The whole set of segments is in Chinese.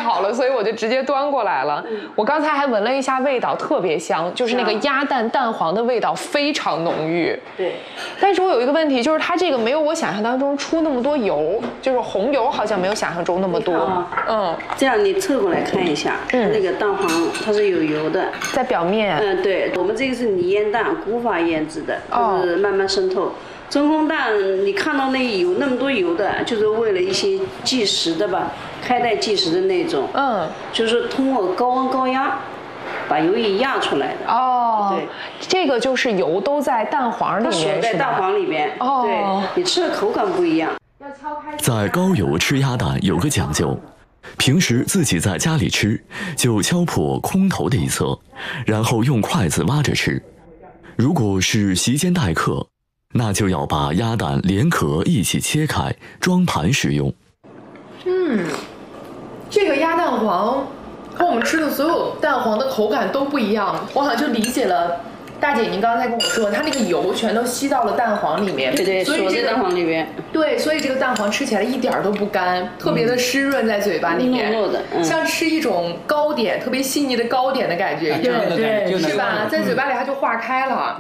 好了，所以我就直接端过来了。我刚才还闻了一下味道，特别香，就是那个鸭蛋蛋黄的味道非常浓郁。 对。但是我有一个问题，就是它这个没有我想象当中出那么多油，就是红油好像没有想象中那么多。 这样你侧过来看一下，那个蛋黄它是有油的， 在表面。 对，我们这个是泥腌蛋，古法腌制的，就是慢慢渗透。真空蛋，你看到那有那么多油的，就是为了一些计时的吧，开袋计时的那种。就是通过高温高压把油液压出来的。对， 这个就是油都在蛋黄里面， 在蛋黄里边。对，你吃的口感不一样。 在高油吃鸭蛋有个讲究，平时自己在家里吃，就敲破空头的一侧，然后用筷子挖着吃。如果是席间待客，那就要把鸭蛋连壳一起切开，装盘食用。 这个鸭蛋黄和我们吃的所有蛋黄的口感都不一样，我好像就理解了。大姐，您刚才跟我说，它那个油全都吸到了蛋黄里面， 对，所以这个蛋黄里边， 对，所以这个蛋黄吃起来一点都不干，特别的湿润在嘴巴里面， 糯糯的， 像吃一种糕点，特别细腻的糕点的感觉一样， 对， 是吧？在嘴巴里它就化开了。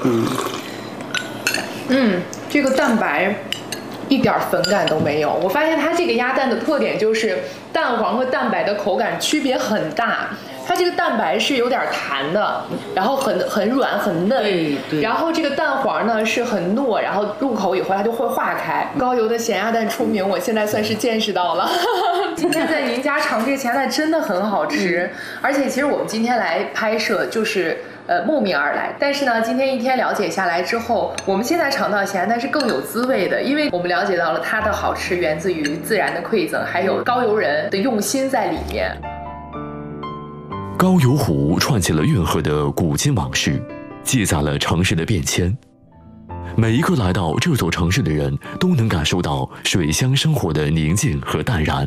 这个蛋白一点粉感都没有。我发现它这个鸭蛋的特点就是蛋黄和蛋白的口感区别很大。它这个蛋白是有点弹的，然后很软很嫩， 对。 然后这个蛋黄呢是很糯，然后入口以后它就会化开。高油的咸鸭蛋出名，我现在算是见识到了。今天在您家尝这个咸鸭蛋真的很好吃，而且其实我们今天来拍摄就是慕名而来，但是呢，今天一天了解下来之后，我们现在尝到咸鸭蛋是更有滋味的，因为我们了解到了它的好吃源自于自然的馈赠，还有高邮人的用心在里面。 高邮湖串起了运河的古今往事，记载了城市的变迁。每一个来到这座城市的人都能感受到水乡生活的宁静和淡然。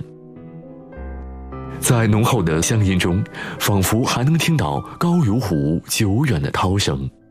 在浓厚的乡音中，仿佛还能听到高邮湖久远的涛声。